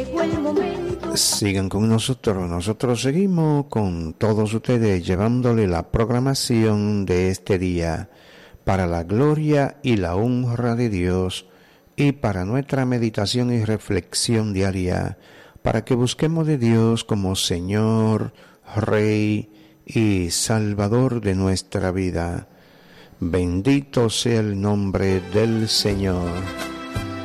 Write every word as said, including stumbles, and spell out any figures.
llegó el momento. Sigan con nosotros, nosotros seguimos con todos ustedes llevándole la programación de este día para la gloria y la honra de Dios y para nuestra meditación y reflexión diaria, para que busquemos de Dios como Señor, Rey y Salvador de nuestra vida. Bendito sea el nombre del Señor.